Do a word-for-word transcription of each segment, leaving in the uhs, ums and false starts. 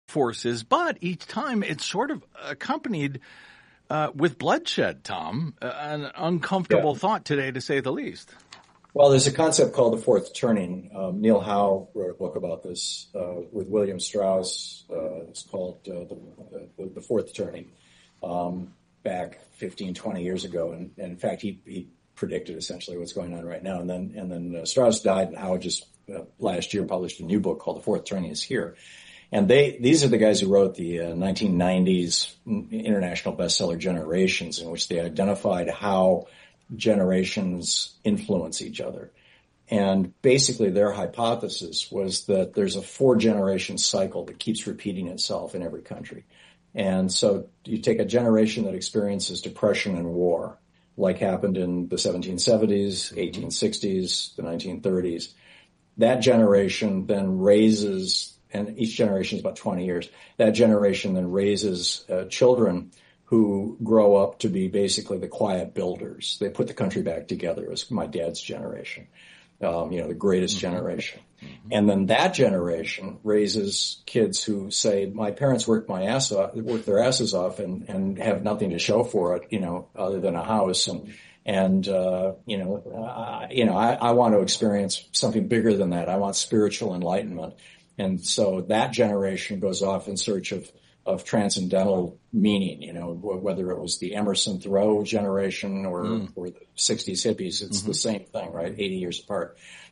forces, but each time it's sort of accompanied uh, with bloodshed, Tom, uh, an uncomfortable yeah. thought today, to say the least. Well, there's a concept called the fourth turning. Um, Neil Howe wrote a book about this uh, with William Strauss. Uh, it's called uh, the, the, the Fourth Turning, um, back fifteen, twenty years ago. And, and in fact, he, he predicted essentially what's going on right now. And then and then uh, Strauss died, and Howe just uh, last year published a new book called The Fourth Turning is Here. And they these are the guys who wrote the uh, nineteen nineties international bestseller Generations, in which they identified how generations influence each other. And basically their hypothesis was that there's a four generation cycle that keeps repeating itself in every country. And so you take a generation that experiences depression and war, like happened in the seventeen seventies, eighteen sixties, the nineteen thirties. That generation then raises, and each generation is about twenty years, that generation then raises uh, children who grow up to be basically the quiet builders. They put the country back together, as my dad's generation, um, you know, the greatest mm-hmm. generation. Mm-hmm. And then that generation raises kids who say, my parents worked my ass off, worked their asses off and, and have nothing to show for it, you know, other than a house. And, and, uh, you know, uh, you know, I, I want to experience something bigger than that. I want spiritual enlightenment. And so that generation goes off in search of of transcendental meaning, you know, whether it was the Emerson Thoreau generation or, mm. or the sixties hippies, it's mm-hmm. the same thing, right? eighty years apart.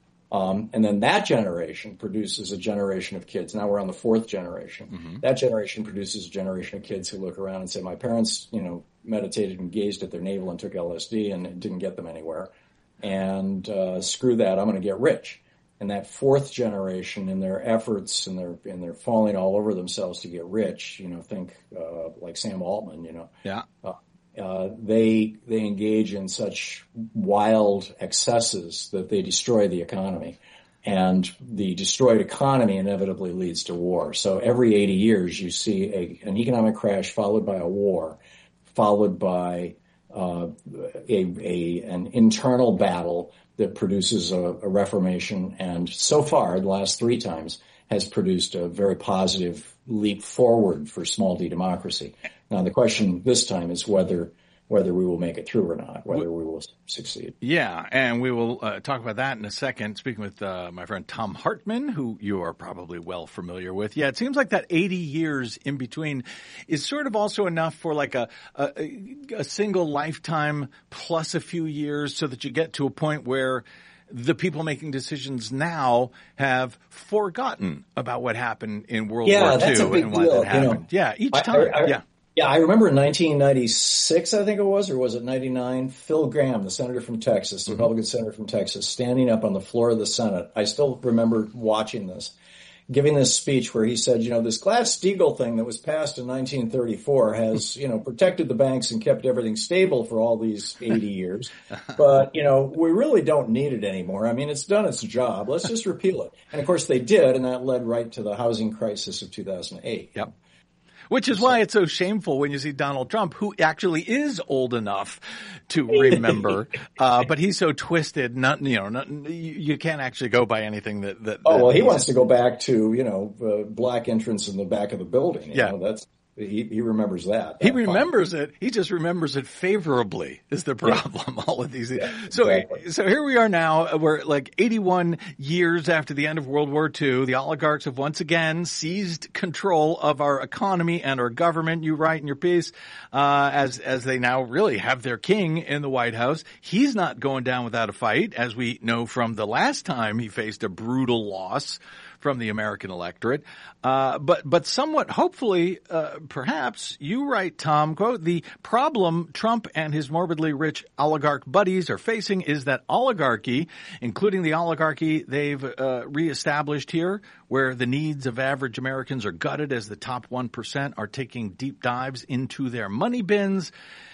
Um, and then that generation produces a generation of kids. Now we're on the fourth generation. Mm-hmm. That generation produces a generation of kids who look around and say, my parents, you know, meditated and gazed at their navel and took L S D and it didn't get them anywhere. And, uh, screw that, I'm going to get rich. And that fourth generation, in their efforts and their and they're falling all over themselves to get rich, you know, think uh, like Sam Altman, you know, yeah, uh, uh, they they engage in such wild excesses that they destroy the economy, and the destroyed economy inevitably leads to war. So every eighty years, you see a, an economic crash followed by a war, followed by uh, a, a an internal battle that produces a, a reformation, and so far, the last three times, has produced a very positive leap forward for small d democracy. Now, the question this time is whether whether we will make it through or not, whether we will succeed. Yeah, and we will uh, talk about that in a second, speaking with uh, my friend Thom Hartmann, who you are probably well familiar with. Yeah, it seems like that eighty years in between is sort of also enough for like a, a, a single lifetime plus a few years, so that you get to a point where the people making decisions now have forgotten about what happened in World yeah, War Two that's a big and why deal, that happened. You know, yeah, each I, time. I, I, yeah. Yeah, I remember in nineteen ninety-six, I think it was, or was it ninety-nine, Phil Gramm, the senator from Texas, the mm-hmm. Republican senator from Texas, standing up on the floor of the Senate. I still remember watching this, giving this speech where he said, you know, this Glass-Steagall thing that was passed in nineteen thirty-four has, you know, protected the banks and kept everything stable for all these eighty years. But, you know, we really don't need it anymore. I mean, it's done its job. Let's just repeal it. And, of course, they did, and that led right to the housing crisis of two thousand eight. Yep. Which is why it's so shameful when you see Donald Trump, who actually is old enough to remember, uh, but he's so twisted, not, you know, not, you can't actually go by anything that, that, oh, that well, he wants to go back to, you know, uh, black entrance in the back of the building. You yeah. know, that's, he, he remembers that. that he remembers fine. it. He just remembers it favorably is the problem. Yeah. All of these. Yeah, so, exactly. so here we are now. We're like eighty-one years after the end of World War Two. The oligarchs have once again seized control of our economy and our government. You write in your piece, uh, as, as they now really have their king in the White House. He's not going down without a fight, as we know from the last time he faced a brutal loss from the American electorate. Uh, but, but somewhat hopefully, uh, perhaps you write, Tom, quote, the problem Trump and his morbidly rich oligarch buddies are facing is that oligarchy, including the oligarchy they've, uh, reestablished here, where the needs of average Americans are gutted as the top one percent are taking deep dives into their money bins,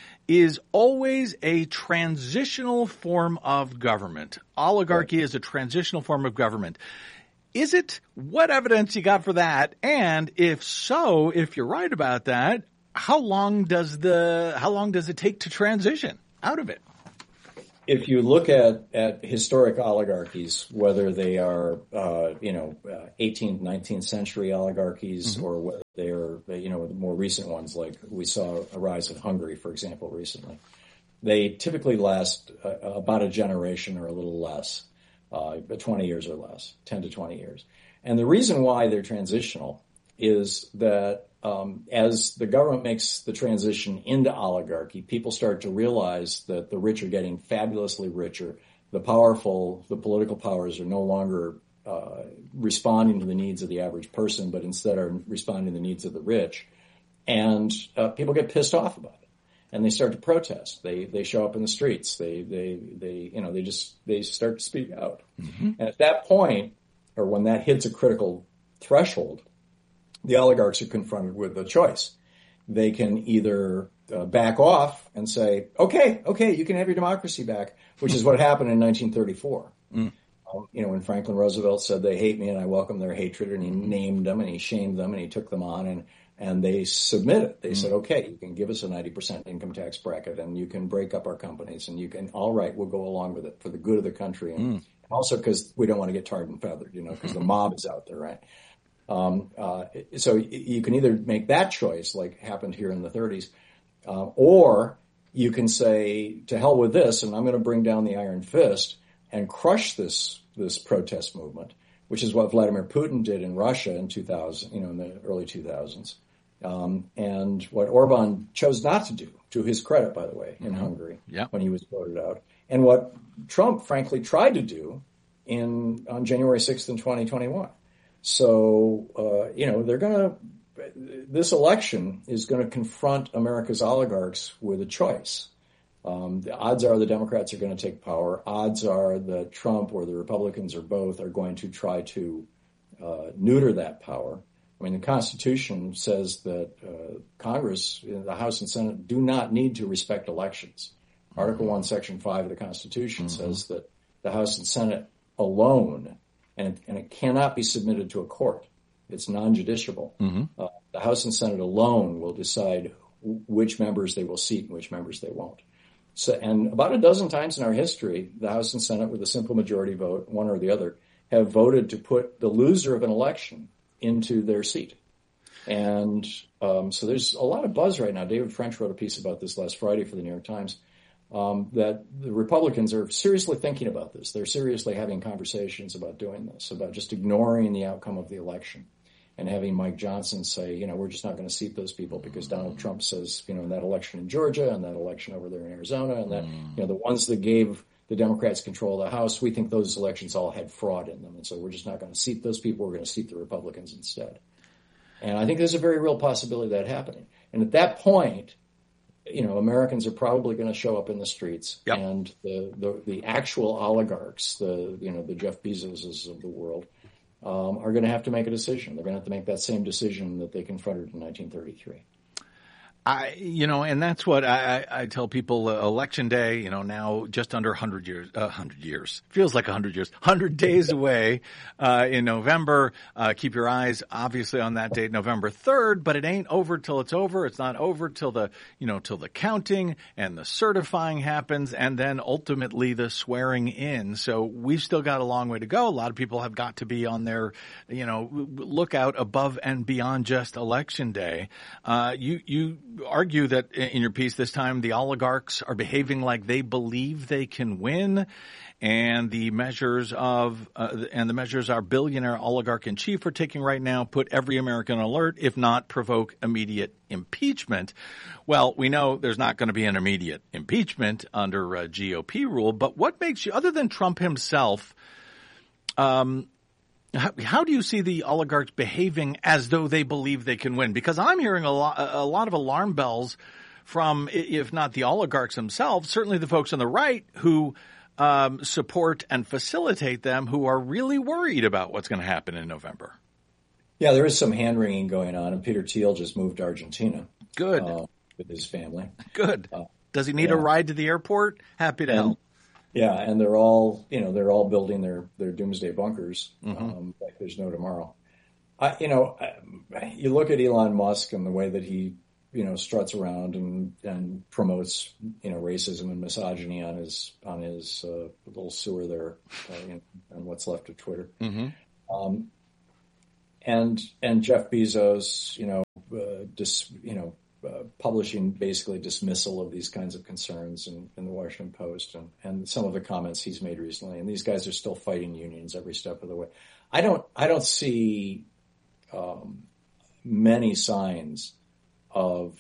is always a transitional form of government. Oligarchy is a transitional form of government. Is it? What evidence you got for that? And if so, if you're right about that, how long does the how long does it take to transition out of it? if you look at, at historic oligarchies, whether they are, uh, you know, uh, eighteenth, nineteenth century oligarchies, mm-hmm. or whether they are, you know, the more recent ones, like we saw a rise in Hungary, for example, recently, they typically last uh, about a generation or a little less, uh, twenty years or less, ten to twenty years. And the reason why they're transitional is that um, as the government makes the transition into oligarchy, people start to realize that the rich are getting fabulously richer. The powerful, the political powers are no longer uh, responding to the needs of the average person, but instead are responding to the needs of the rich. And uh, people get pissed off about it, and they start to protest. They they show up in the streets. They they they you know they just they start to speak out. Mm-hmm. And at that point, or when that hits a critical threshold, the oligarchs are confronted with a choice. They can either uh, back off and say, okay, okay, you can have your democracy back, which is what happened in nineteen thirty-four. Mm. Um, you know, when Franklin Roosevelt said they hate me and I welcome their hatred, and he named them and he shamed them and he took them on, and, and they submitted. They mm. said, okay, you can give us a ninety percent income tax bracket and you can break up our companies and you can, all right, we'll go along with it for the good of the country. And mm. also because we don't want to get tarred and feathered, you know, because the mob is out there, right? Um, uh, so you can either make that choice, like happened here in the thirties, uh, or you can say, to hell with this, and I'm going to bring down the iron fist and crush this this protest movement, which is what Vladimir Putin did in Russia in two thousand, you know, in the early two thousands, um, and what Orban chose not to do, to his credit, by the way, in mm-hmm. Hungary yeah. when he was voted out, and what Trump, frankly, tried to do in on January sixth in twenty twenty-one. So, uh, you know, they're going to, this election is going to confront America's oligarchs with a choice. Um, the odds are the Democrats are going to take power. Odds are that Trump or the Republicans or both are going to try to uh, neuter that power. I mean, the Constitution says that uh, Congress, the House and Senate, do not need to respect elections. Article one, Section five of the Constitution mm-hmm. says that the House and Senate alone, and, and it cannot be submitted to a court. It's non-judiciable. Mm-hmm. Uh, the House and Senate alone will decide which members they will seat and which members they won't. So, and about a dozen times in our history, the House and Senate, with a simple majority vote, one or the other, have voted to put the loser of an election into their seat. And um, so there's a lot of buzz right now. David French wrote a piece about this last Friday for the New York Times. Um, that the Republicans are seriously thinking about this. They're seriously having conversations about doing this, about just ignoring the outcome of the election and having Mike Johnson say, you know, we're just not going to seat those people because Donald Trump says, you know, in that election in Georgia and that election over there in Arizona and that, you know, the ones that gave the Democrats control of the House, we think those elections all had fraud in them. And so we're just not going to seat those people. We're going to seat the Republicans instead. And I think there's a very real possibility of that happening. And at that point, you know, Americans are probably going to show up in the streets, yep. and the, the the actual oligarchs, the you know the Jeff Bezoses of the world, um, are going to have to make a decision. They're going to have to make that same decision that they confronted in nineteen thirty-three. I, you know, and that's what I, I tell people. Uh, election day, you know, now just under one hundred years, uh, one hundred years feels like one hundred years, one hundred days away uh, in November. Uh, keep your eyes obviously on that date, November third. But it ain't over till it's over. It's not over till the, you know, till the counting and the certifying happens, and then ultimately the swearing in. So we've still got a long way to go. A lot of people have got to be on their, you know, lookout above and beyond just election day. Uh, you you. argue that in your piece this time the oligarchs are behaving like they believe they can win, and the measures of uh, and the measures our billionaire oligarch in chief are taking right now put every American on alert, if not provoke immediate impeachment. Well, we know there's not going to be an immediate impeachment under uh, G O P rule, but what makes you, other than Trump himself, um How, how do you see the oligarchs behaving as though they believe they can win? Because I'm hearing a lot, a lot of alarm bells from, if not the oligarchs themselves, certainly the folks on the right who um, support and facilitate them, who are really worried about what's going to happen in November. Yeah, there is some hand-wringing going on, and Peter Thiel just moved to Argentina. Good. Uh, with his family. Good. Uh, Does he need yeah. a ride to the airport? Happy to and, help. Yeah, and they're all, you know, they're all building their, their doomsday bunkers. Mm-hmm. Um, like there's no tomorrow. I, you know, I, you look at Elon Musk and the way that he you know, struts around and, and promotes, you know, racism and misogyny on his on his uh, little sewer there, uh, you know, on what's left of Twitter. Mm-hmm. Um, and and Jeff Bezos, you know, uh, dis, you know, uh, publishing basically dismissal of these kinds of concerns in, in the Washington Post, and, and some of the comments he's made recently. And these guys are still fighting unions every step of the way. I don't I don't see um, many signs of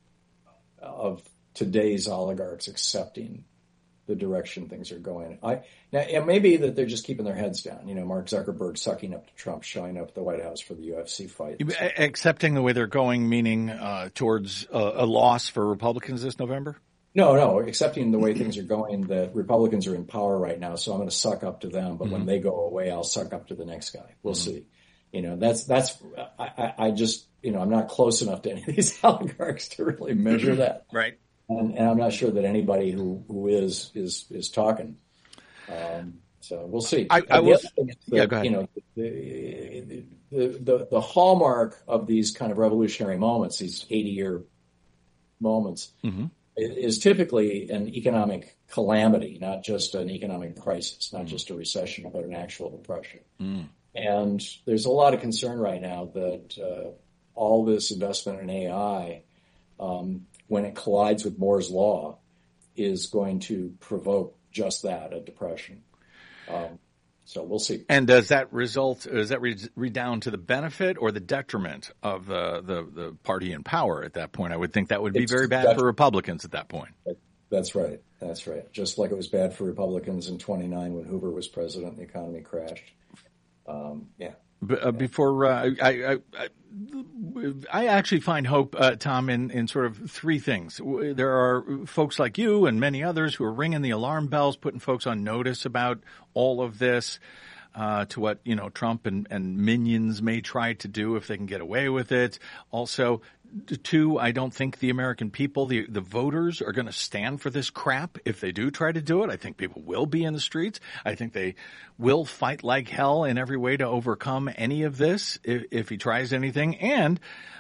of today's oligarchs accepting the direction things are going. I now it may be that they're just keeping their heads down. You know, Mark Zuckerberg sucking up to Trump, showing up at the White House for the U F C fight. Accepting the way they're going, meaning uh, towards a, a loss for Republicans this November? No, no, accepting the way things are going, that Republicans are in power right now, so I'm going to suck up to them. But mm-hmm. when they go away, I'll suck up to the next guy. We'll mm-hmm. see. You know, that's that's. I, I just, you know, I'm not close enough to any of these oligarchs to really measure that. Right. And, and I'm not sure that anybody who, who is is is talking. Um, so we'll see. I, I will. That, yeah, go ahead. You know, the, the the the hallmark of these kind of revolutionary moments, these eighty-year moments, mm-hmm. is typically an economic calamity, not just an economic crisis, not mm-hmm. just a recession, but an actual depression. Mm. And there's a lot of concern right now that uh, all this investment in A I, um, when it collides with Moore's law, is going to provoke just that, a depression. Um, so we'll see. And does that result, does that read, read down to the benefit or the detriment of the, the, the party in power at that point? I would think that would be it's very bad for Republicans at that point. That's right. That's right. Just like it was bad for Republicans in twenty-nine when Hoover was president and the economy crashed. Um, yeah. B- uh, before uh, I, I, I, I actually find hope, uh, Tom, in, in sort of three things. There are folks like you and many others who are ringing the alarm bells, putting folks on notice about all of this, uh, to what, you know, Trump and, and minions may try to do if they can get away with it. Also, two, I don't think the American people, the, the voters, are going to stand for this crap if they do try to do it. I think people will be in the streets. I think they will fight like hell in every way to overcome any of this if, if he tries anything. And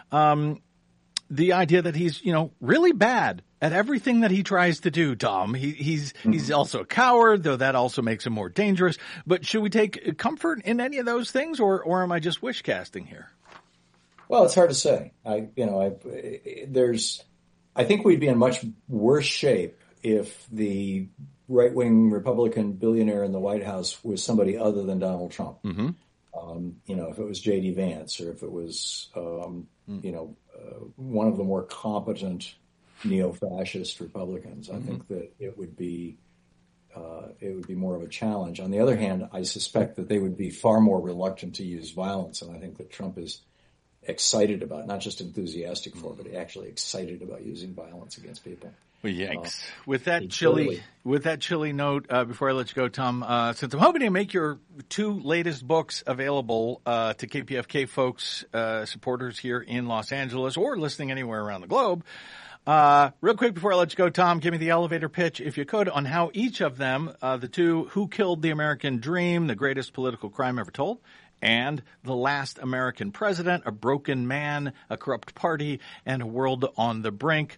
um, the idea that he's, you know, really bad at everything that he tries to do, Tom. He, he's mm-hmm. he's also a coward, though that also makes him more dangerous. But should we take comfort in any of those things, or or am I just wish casting here? Well, it's hard to say. I, you know, I, there's, I think we'd be in much worse shape if the right-wing Republican billionaire in the White House was somebody other than Donald Trump. Mm-hmm. Um, you know, if it was J D Vance, or if it was, um, mm. you know, uh, one of the more competent neo-fascist Republicans, I mm-hmm. think that it would be, uh, it would be more of a challenge. On the other hand, I suspect that they would be far more reluctant to use violence, and I think that Trump is excited about, not just enthusiastic for, but actually excited about using violence against people. Well, yikes. Uh, with that chilly, totally. with that chilly note, uh, before I let you go, Tom, uh, since I'm hoping to make your two latest books available, uh, to K P F K folks, uh, supporters here in Los Angeles or listening anywhere around the globe, uh, real quick before I let you go, Tom, give me the elevator pitch, if you could, on how each of them, uh, the two, Who Killed the American Dream, the greatest political crime ever told, and The Last American President, A Broken Man, A Corrupt Party, and A World on the Brink.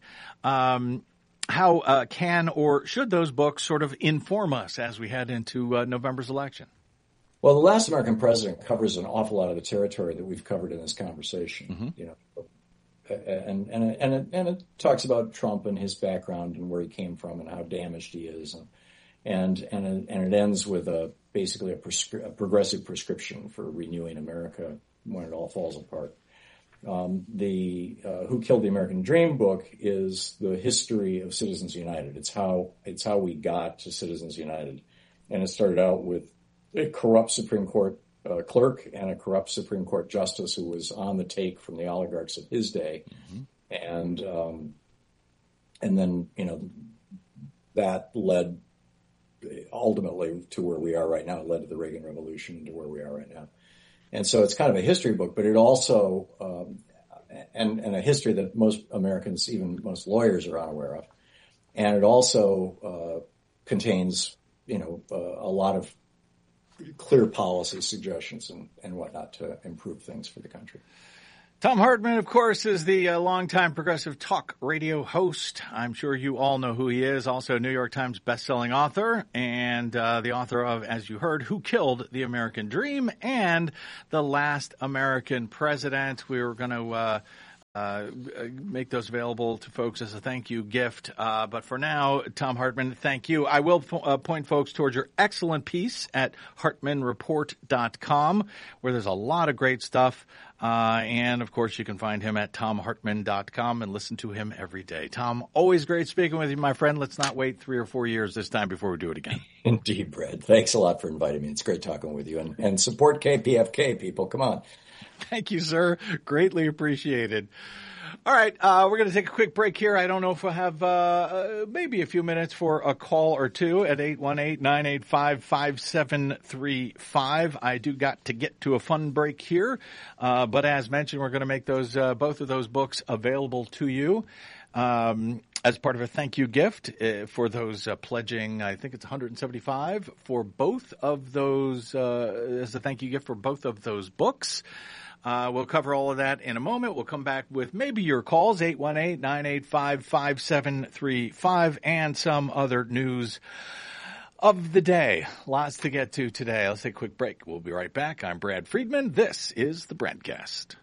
Um, how uh, can or should those books sort of inform us as we head into uh, November's election? Well, The Last American President covers an awful lot of the territory that we've covered in this conversation. Mm-hmm. You know, and and and it, and it talks about Trump and his background and where he came from and how damaged he is, and and and it, and it ends with a basically a, prescri- a progressive prescription for renewing America when it all falls apart. Um, the uh, Who Killed the American Dream book is the history of Citizens United. It's how it's how we got to Citizens United, and it started out with a corrupt Supreme Court uh, clerk and a corrupt Supreme Court justice who was on the take from the oligarchs of his day, mm-hmm. and um, and then you know that led ultimately to where we are right now. It led to the Reagan Revolution and to where we are right now. And so it's kind of a history book, but it also, um, and, and a history that most Americans, even most lawyers, are unaware of. And it also uh, contains, you know, uh, a lot of clear policy suggestions and, and whatnot to improve things for the country. Thom Hartmann, of course, is the uh, longtime progressive talk radio host. I'm sure you all know who he is. Also, New York Times bestselling author and uh, the author of, as you heard, Who Killed the American Dream and The Last American President. We were going to uh, uh, make those available to folks as a thank you gift. Uh, but for now, Thom Hartmann, thank you. I will po- uh, point folks towards your excellent piece at hartmann report dot com, where there's a lot of great stuff. Uh, and, of course, you can find him at thom hartmann dot com and listen to him every day. Tom, always great speaking with you, my friend. Let's not wait three or four years this time before we do it again. Indeed, Brad. Thanks a lot for inviting me. It's great talking with you. And, and support K P F K, people. Come on. Thank you, sir. Greatly appreciated. All right, uh, we're going to take a quick break here. I don't know if we'll have uh, uh, maybe a few minutes for a call or two at eight one eight, nine eight five, five seven three five. I do got to get to a fun break here, uh, but as mentioned, we're going to make those uh, both of those books available to you um, as part of a thank you gift uh, for those uh, pledging. I think it's one hundred seventy-five for both of those uh, as a thank you gift for both of those books. Uh, we'll cover all of that in a moment. We'll come back with maybe your calls, eight one eight, nine eight five, five seven three five, and some other news of the day. Lots to get to today. Let's take a quick break. We'll be right back. I'm Brad Friedman. This is the Bradcast.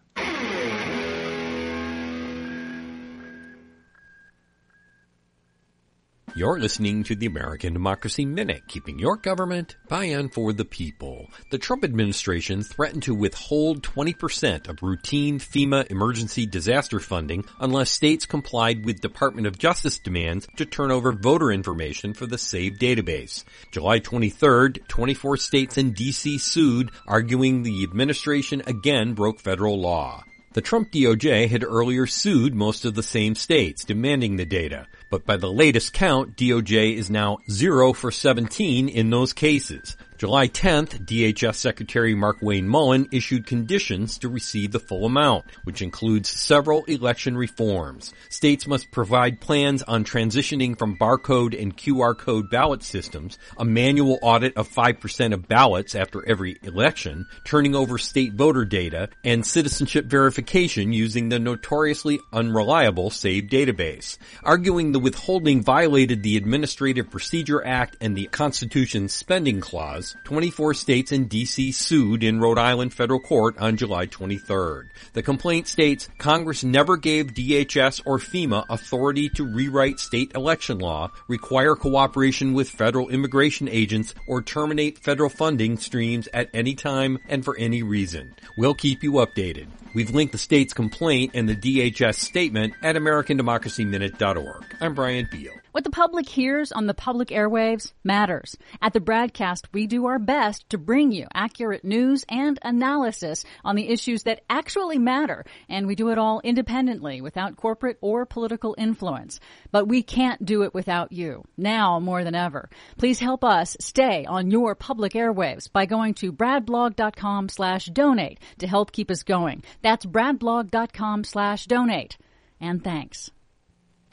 You're listening to the American Democracy Minute, keeping your government by and for the people. The Trump administration threatened to withhold twenty percent of routine FEMA emergency disaster funding unless states complied with Department of Justice demands to turn over voter information for the SAVE database. July twenty-third, twenty-four states and D C sued, arguing the administration again broke federal law. The Trump D O J had earlier sued most of the same states, demanding the data. But by the latest count, D O J is now zero for seventeen in those cases. July tenth, D H S Secretary Mark Wayne Mullen issued conditions to receive the full amount, which includes several election reforms. States must provide plans on transitioning from barcode and Q R code ballot systems, a manual audit of five percent of ballots after every election, turning over state voter data, and citizenship verification using the notoriously unreliable SAVE database. Arguing the withholding violated the Administrative Procedure Act and the Constitution's spending clause, twenty-four states and D C sued in Rhode Island federal court on July twenty-third. The complaint states Congress never gave D H S or FEMA authority to rewrite state election law, require cooperation with federal immigration agents, or terminate federal funding streams at any time and for any reason. We'll keep you updated. We've linked the state's complaint and the D H S statement at american democracy minute dot org. I'm Brian Beal. What the public hears on the public airwaves matters. At the Bradcast, we do our best to bring you accurate news and analysis on the issues that actually matter, and we do it all independently, without corporate or political influence. But we can't do it without you, now more than ever. Please help us stay on your public airwaves by going to bradblog.com slash donate to help keep us going. That's bradblog.com slash donate. And thanks.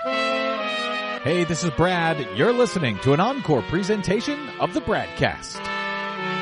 Hey, this is Brad. You're listening to an encore presentation of the Bradcast.